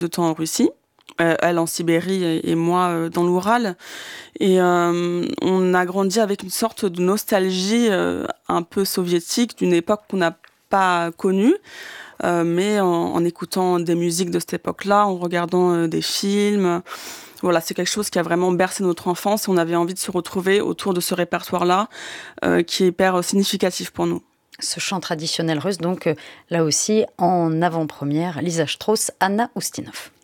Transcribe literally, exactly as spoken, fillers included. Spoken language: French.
de temps en Russie, euh, elle en Sibérie et, et moi euh, dans l'Oural. Et euh, on a grandi avec une sorte de nostalgie euh, un peu soviétique d'une époque qu'on n'a pas connue, euh, mais en, en écoutant des musiques de cette époque-là, en regardant euh, des films. Voilà, c'est quelque chose qui a vraiment bercé notre enfance et on avait envie de se retrouver autour de ce répertoire-là euh, qui est hyper significatif pour nous. Ce chant traditionnel russe, donc euh, là aussi en avant-première, Lisa Strauss, Anna Ustinov.